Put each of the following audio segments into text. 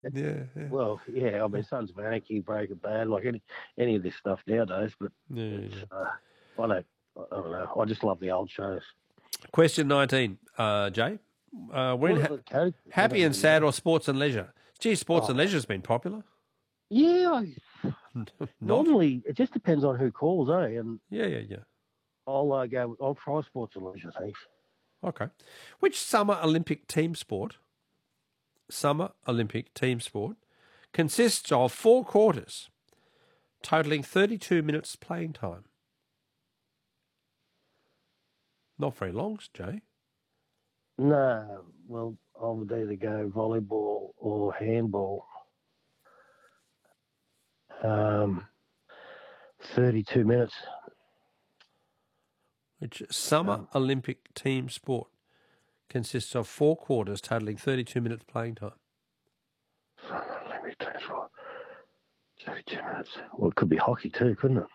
Yeah, yeah, Well, yeah, I mean, Sons of Anarchy, Breaking Bad, like any of this stuff nowadays. But yeah, it's yeah. I don't know. I just love the old shows. Question 19, Jay. We're in What are the categories? I happy don't and even sad know. or sports and leisure? Gee, sports and Oh, leisure's been popular. yeah. Not? Normally, it just depends on who calls, eh? And Yeah, yeah, yeah. I'll try sports and leisure, thanks. Okay. Which summer Olympic team sport consists of 4 quarters, totaling 32 minutes playing time? Not very long, Jay. No, well, I would either go volleyball or handball. 32 minutes. Which summer Um, Olympic team sport consists of 4 quarters, totaling 32 minutes playing time? let me tell you, 32 minutes. Well, it could be hockey too, couldn't it?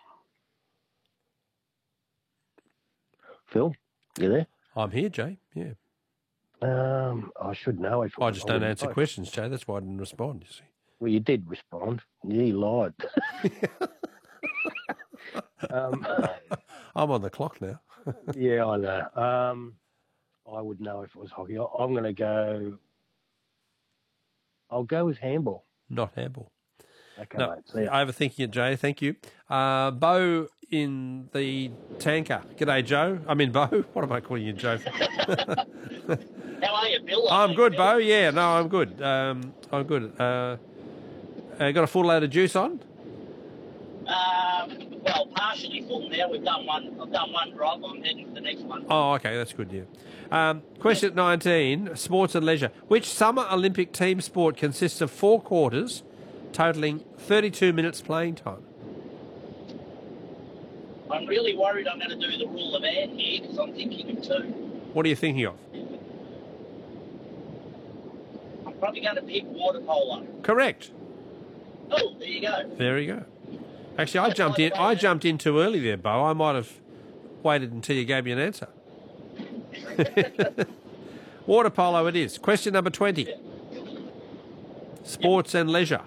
Phil, you there? I'm here, Jay. Yeah. I should know if I I just don't wouldn't answer know. questions, Jay. That's why I didn't respond, you see. Well, you did respond. You lied. um, I'm on the clock now. yeah, I know. I would know if it was hockey. I'm going to go. I'll go with handball. Not handball. Okay, No, mate. See ya. overthinking it, Jay. Thank you. Bo in the tanker. G'day, Joe. I mean, Bo. What am I calling you, Joe? How are you, Bill? I'm good, Bo. Yeah, no, I'm good. I'm good. Got a full load of juice on? Well, partially full now. I've done one drive. I'm heading for the next one. Oh, okay, that's good, yeah. Question 19, sports and leisure. Which summer Olympic team sport consists of 4 quarters, totaling 32 minutes playing time? I'm really worried I'm going to do the rule of Anne here because I'm thinking of two. What are you thinking of? I'm probably going to pick water polo. Correct. Oh, there you go. There you go. Actually, I jumped in too early there, Bo. I might have waited until you gave me an answer. Water polo it is. Question number 20. Sports and leisure.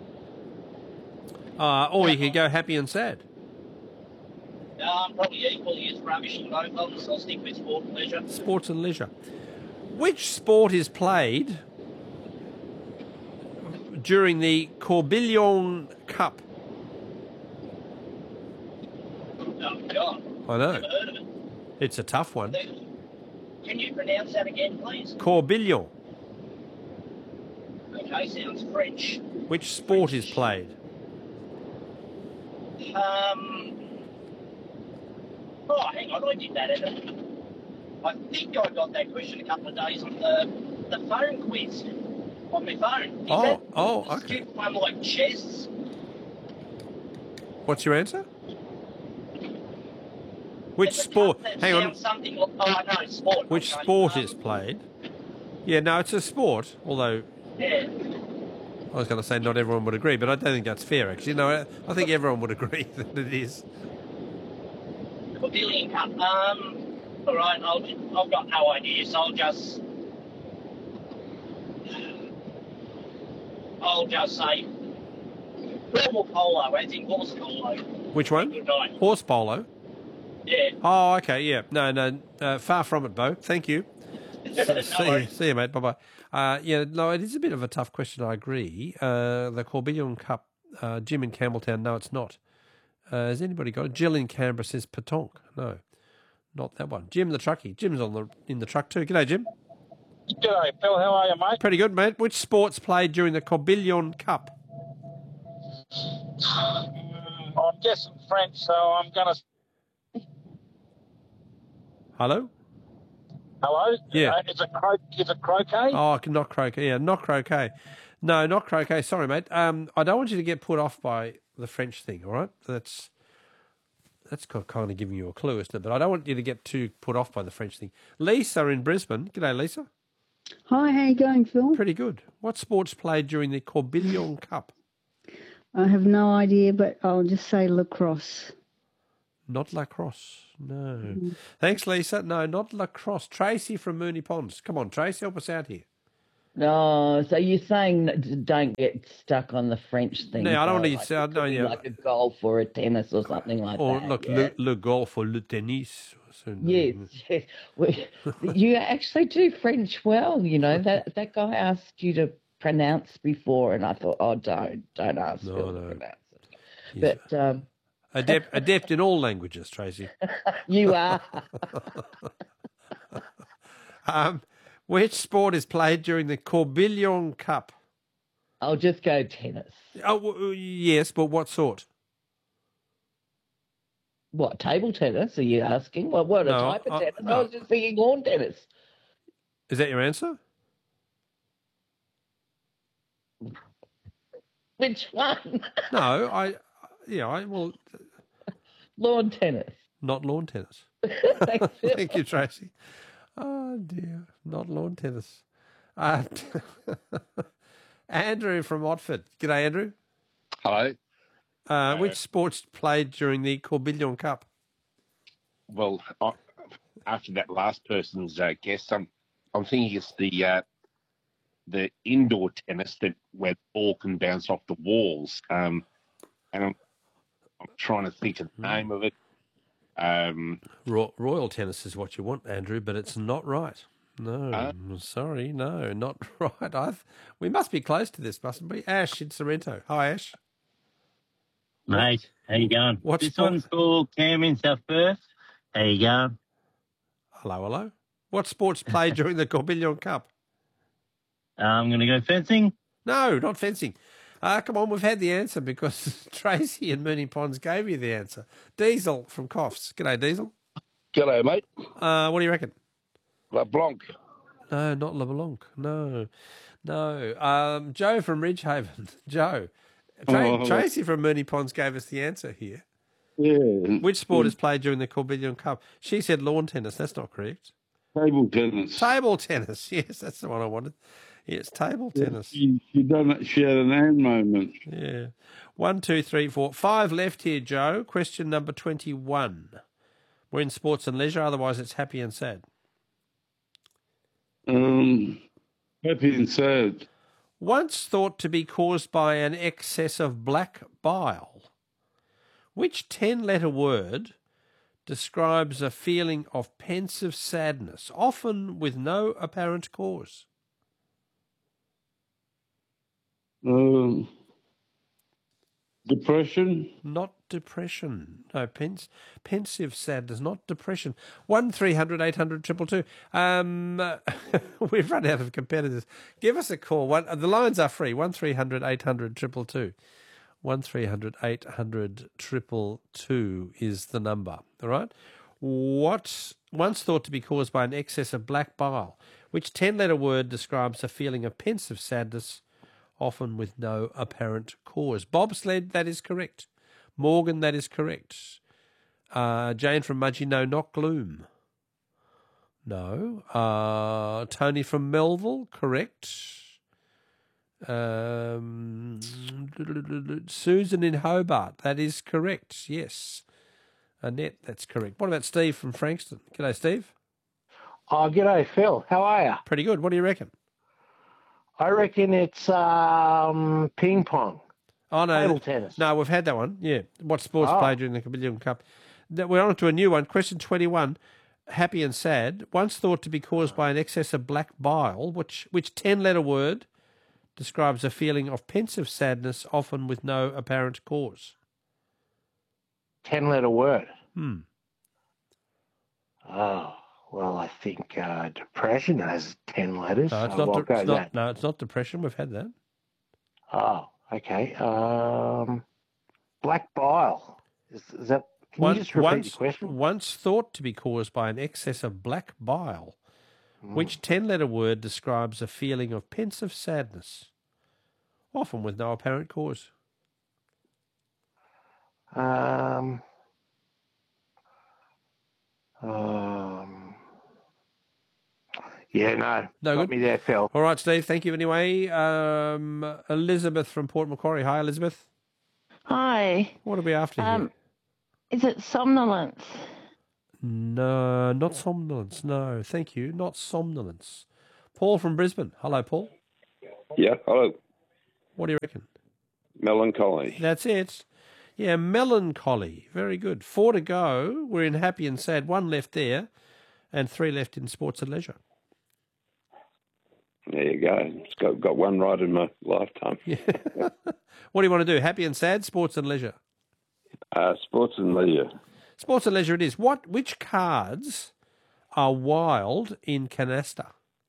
Or you could go happy and sad. I'm probably equally as rubbish in both of them, so I'll stick with sport and leisure. Sports and leisure. Which sport is played during the Corbillon Cup? Oh, God. I know. Never heard of it. It's a tough one. Can you pronounce that again, please? Corbillon. Okay, sounds French. Which sport is played? Oh, hang on, I did that. I think I got that question a couple of days on the phone quiz on my phone. Okay. One like chess. What's your answer? Which sport? Hang on. Something. Oh no, sport. Which sport is played? Yeah, no, it's a sport. Although Yeah. I was going to say not everyone would agree, but I don't think that's fair. Actually, no, I think everyone would agree that it is. Pavilion Cup. All right. I've got no idea, so I'll just say normal polo, as in horse polo. Which one? Good night. Horse polo. Yeah. Oh, okay, yeah. No, far from it, Bo. Thank you. See you, mate. Bye-bye. Yeah, no, it is a bit of a tough question, I agree. The Corbillon Cup, Jim in Campbelltown, no, it's not. Has anybody got it? Jill in Canberra says Patonk. No, not that one. Jim the truckie. Jim's in the truck too. G'day, Jim. G'day, Phil. How are you, mate? Pretty good, mate. Which sports played during the Corbillon Cup? I'm guessing French, so I'm going to... Hello? Hello? Yeah. Is it croquet? Oh, not croquet. Yeah, not croquet. No, not croquet. Sorry, mate. I don't want you to get put off by the French thing, all right? That's kind of giving you a clue, isn't it? But I don't want you to get too put off by the French thing. Lisa in Brisbane. G'day, Lisa. Hi, how you going, Phil? Pretty good. What sports played during the Corbillon Cup? I have no idea, but I'll just say lacrosse. Not lacrosse. No. Thanks, Lisa. No, not lacrosse. Tracy from Mooney Ponds. Come on, Tracy, help us out here. No, so you're saying that don't get stuck on the French thing. No, I don't want to like say, it could be like a golf or a tennis or something like or that. like yeah? le golf or le tennis. Yes, yes. You actually do French well, you know. That guy asked you to pronounce before, and I thought, oh, don't ask Phil to pronounce it. He's But adept in all languages, Tracy. you are. Which sport is played during the Corbillon Cup? I'll just go tennis. Oh, yes, but what sort? What, table tennis, are you asking? What a No, type of tennis? no. I was just thinking lawn tennis. Is that your answer? Which one? No, well, Lawn tennis. not lawn tennis. Thanks, Phil. Thank you, Tracy. Oh, dear, not lawn tennis. Andrew from Watford. G'day, Andrew. Hello. Which sports played during the Corbillon Cup? Well, after that last person's guess, I'm thinking it's the indoor tennis where the ball can bounce off the walls. And I'm trying to think of the name of it. Royal tennis is what you want, Andrew, but it's not right. No, sorry, no, not right. We must be close to this, mustn't we? Ash in Sorrento. Hi, Ash. Mate, how you going? What's this one's called Cam in South Perth. How you going? Hello, hello. What sports played during the Corbillon Cup? I'm going to go fencing. No, not fencing. Come on, we've had the answer because Tracy and Mooney Ponds gave you the answer. Diesel from Coffs. G'day, Diesel. G'day, mate. What do you reckon? La Blanc. No, not LeBlanc. No. Joe from Ridgehaven. Joe. Tracy from Mooney Ponds gave us the answer here. Yeah. Which sport is played during the Corbillon Cup? She said lawn tennis. That's not correct. Table tennis. Table tennis. Yes, that's the one I wanted. Yes, table tennis. She had an hand moment. Yeah. 1, 2, 3, 4, 5 left here, Joe. Question number 21. We're in sports and leisure, otherwise it's happy and sad. Happy and sad. Once thought to be caused by an excess of black bile, which 10-letter word describes a feeling of pensive sadness, often with no apparent cause? Depression? Not depression. No, pensive sadness, not depression. 1300 800 222. We've run out of competitors. Give us a call. The lines are free. 1300 800 222. 1300 800 222 is the number. All right. What once thought to be caused by an excess of black bile, which 10-letter word describes a feeling of pensive sadness, often with no apparent cause. Bobsled, that is correct. Morgan, that is correct. Jane from Mudgee, no, not gloom. No. Tony from Melville, correct. Susan in Hobart, that is correct, yes. Annette, that's correct. What about Steve from Frankston? G'day, Steve. Oh, g'day, Phil. How are you? Pretty good. What do you reckon? I reckon it's ping pong. Oh, no. Table tennis. No, we've had that one. Yeah. What sports played during the Corbillon Cup? We're on to a new one. Question 21. Happy and sad. Once thought to be caused by an excess of black bile, which 10-letter word describes a feeling of pensive sadness, often with no apparent cause. 10-letter word. Hmm. Oh, well, I think depression has 10 letters. No, it's not depression. We've had that. Oh, okay. Black bile. Is that? Can you just repeat the question? Once thought to be caused by an excess of black bile, which 10-letter word describes a feeling of pensive sadness, often with no apparent cause. Yeah, no got good. Me there, Phil. All right, Steve. Thank you anyway. Elizabeth from Port Macquarie. Hi, Elizabeth. Hi. What are we after here? Is it somnolence? No, not somnolence. No, thank you. Not somnolence. Paul from Brisbane. Hello, Paul. Yeah, hello. What do you reckon? Melancholy. That's it. Yeah, melancholy. Very good. 4 to go. We're in happy and sad. 1 left there, and 3 left in sports and leisure. There you go. It's got one right in my lifetime. Yeah. What do you want to do? Happy and sad, sports and leisure? Sports and leisure. Sports and leisure it is. Which cards are wild in canasta?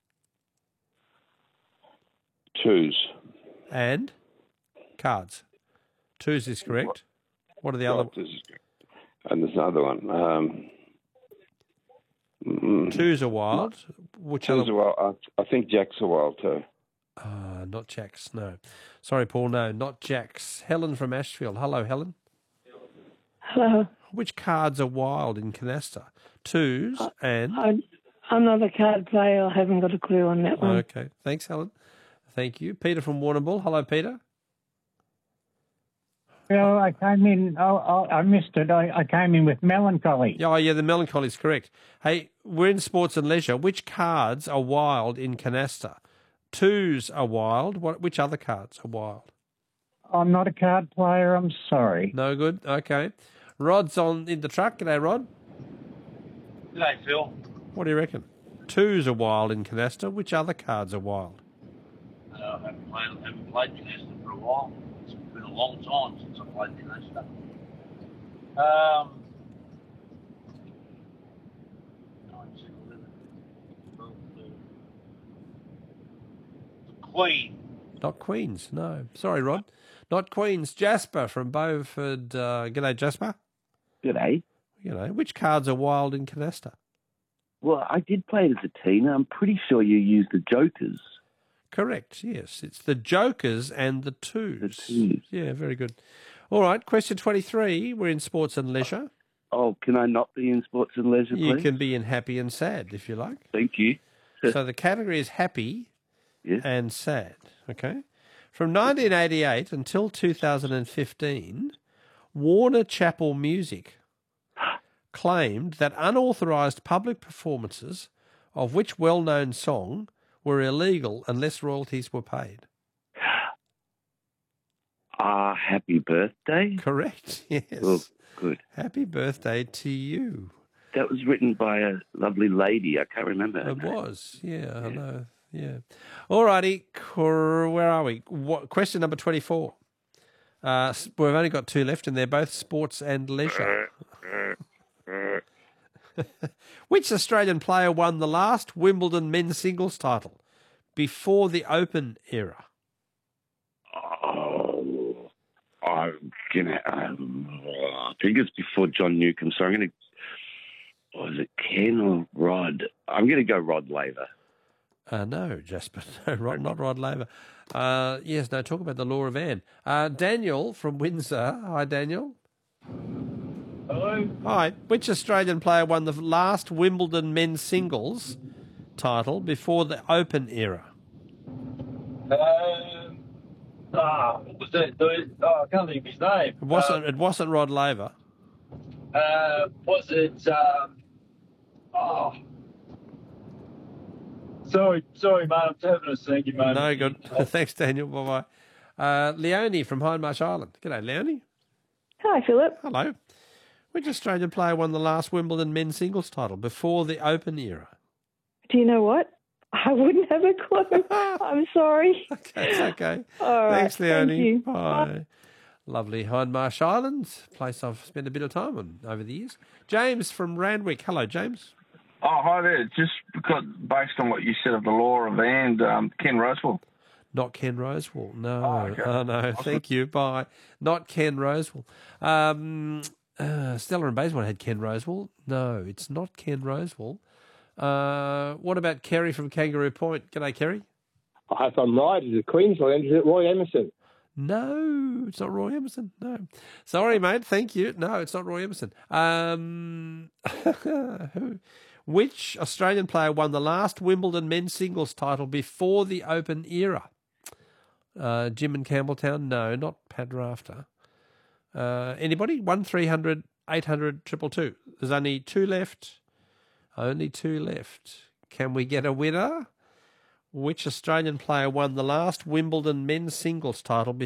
Twos. And cards. Twos is correct. What are the other? And there's another one. Twos are wild. Which Twos other? are wild. I think jacks are wild too. Not jacks, no. Sorry, Paul, no, not jacks. Helen from Ashfield. Hello, Helen. Hello. Which cards are wild in canasta? Twos and... I'm not a card player. I haven't got a clue on that one. Okay. Thanks, Helen. Thank you. Peter from Warrnambool. Hello, Peter. Well, I came in. I missed it. I came in with melancholy. Oh, yeah, the melancholy is correct. Hey, we're in sports and leisure. Which cards are wild in canasta? Twos are wild. Which other cards are wild? I'm not a card player. I'm sorry. No good. Okay. Rod's in the truck. G'day, Rod. G'day, Phil. What do you reckon? Twos are wild in canasta. Which other cards are wild? I haven't played Canasta for a while. It's been a long time since I played Canasta. Queen. Not Queens, no. Sorry, Rod. Not Queens. Jasper from Beaufort. G'day, Jasper. G'day. Which cards are wild in canasta? Well, I did play it as a teen. I'm pretty sure you used the jokers. Correct, yes. It's the jokers and the twos. The twos. Yeah, very good. All right, question 23. We're in sports and leisure. Oh, can I not be in sports and leisure, please? You can be in happy and sad, if you like. Thank you. So the category is happy and sad, okay? From 1988 until 2015, Warner Chappell Music claimed that unauthorised public performances of which well-known song were illegal unless royalties were paid. Happy birthday? Correct, yes. Oh, good. Happy birthday to you. That was written by a lovely lady. I can't remember her It name. was, yeah, I know, yeah. All righty, where are we? Question number 24. We've only got 2 left, and they're both sports and leisure. Which Australian player won the last Wimbledon men's singles title before the Open era? I think it's before John Newcombe, so I'm going to... Was it Ken or Rod? I'm going to go Rod Laver. No, Jasper, no, not Rod Laver. Yes, no, talk about the law of Anne. Daniel from Windsor. Hi, Daniel. Hello. Hi. Which Australian player won the last Wimbledon men's singles title before the Open era? What was that dude? I can't think of his name. It wasn't Rod Laver. Was it? Sorry, mate. I'm having a stinky moment. No, good. Thanks, Daniel. Bye-bye. Leonie from Hindmarsh Island. G'day, Leonie. Hi, Philip. Hello. Which Australian player won the last Wimbledon men's singles title before the Open era? Do you know what? I wouldn't have a clue. I'm sorry. Okay, it's okay. All right. Thanks, Leonie. Thank you. Bye. Lovely Hindmarsh Island, place I've spent a bit of time on over the years. James from Randwick. Hello, James. Oh, hi there. Just because, based on what you said of the law of and Ken Rosewell. Not Ken Rosewell. No. Oh, okay. Oh, no. Thank you. Bye. Not Ken Rosewell. Stella and Bayswater had Ken Rosewell. No, it's not Ken Rosewell. What about Kerry from Kangaroo Point? G'day, Kerry. I hope I'm right. Is it Queensland? Is it Roy Emerson? No, it's not Roy Emerson. No. Sorry, mate. Thank you. No, it's not Roy Emerson. Which Australian player won the last Wimbledon men's singles title before the Open era? Jim and Campbelltown? No, not Pat Rafter. Anybody? 1300 800 222. There's only 2 left. Only 2 left. Can we get a winner? Which Australian player won the last Wimbledon men's singles title